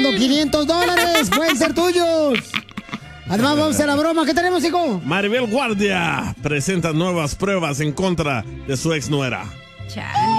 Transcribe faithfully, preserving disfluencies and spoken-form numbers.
ganando quinientos dólares. Pueden ser tuyos. Además, vamos a la broma. ¿Qué tenemos, hijo? Maribel Guardia presenta nuevas pruebas en contra de su ex nuera. Chale.